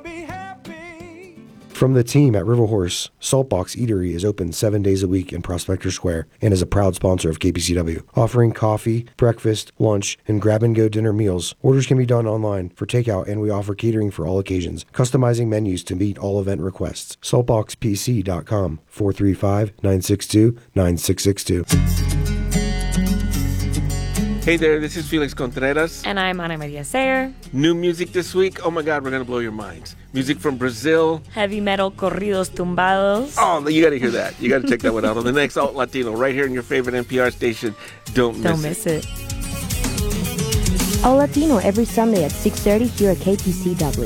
From the team at River Horse, Saltbox Eatery is open 7 days a week in Prospector Square and is a proud sponsor of KPCW, offering coffee, breakfast, lunch, and grab-and-go dinner meals. Orders can be done online for takeout, and we offer catering for all occasions, customizing menus to meet all event requests. Saltboxpc.com, 435-962-9662. Hey there, this is Felix Contreras. And I'm Ana Maria Sayer. New music this week. Oh my God, we're going to blow your minds. Music from Brazil. Heavy metal corridos tumbados. Oh, you got to hear that. You got to check that one out on the next Alt Latino right here in your favorite NPR station. Don't miss it. Alt Latino every Sunday at 6:30 here at KPCW.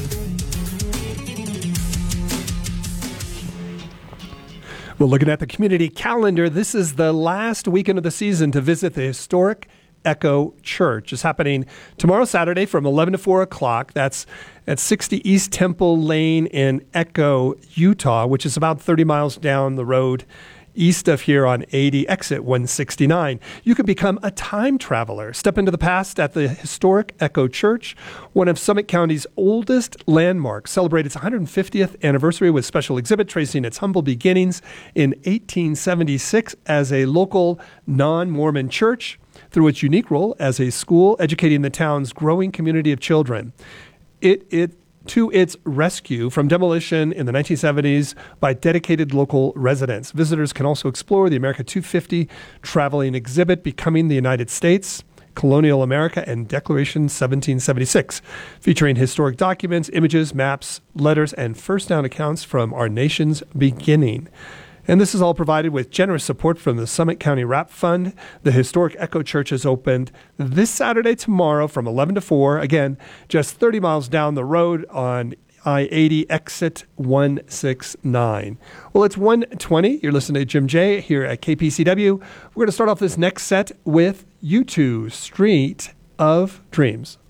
Well, looking at the community calendar, this is the last weekend of the season to visit the historic Echo Church. It's happening tomorrow, Saturday, from 11 to 4 o'clock. That's at 60 East Temple Lane in Echo, Utah, which is about 30 miles down the road east of here on 80, exit 169. You can become a time traveler. Step into the past at the historic Echo Church, one of Summit County's oldest landmarks. Celebrate its 150th anniversary with special exhibit tracing its humble beginnings in 1876 as a local non-Mormon church through its unique role as a school educating the town's growing community of children. To its rescue from demolition in the 1970s by dedicated local residents. Visitors can also explore the America 250 traveling exhibit, Becoming the United States, Colonial America, and Declaration 1776, featuring historic documents, images, maps, letters, and first-down accounts from our nation's beginning. And this is all provided with generous support from the Summit County RAP Fund. The historic Echo Church is opened this Saturday, tomorrow, from 11 to 4. Again, just 30 miles down the road on I-80, exit 169. Well, it's 1:20. You're listening to Jim J here at KPCW. We're going to start off this next set with U2, Street of Dreams.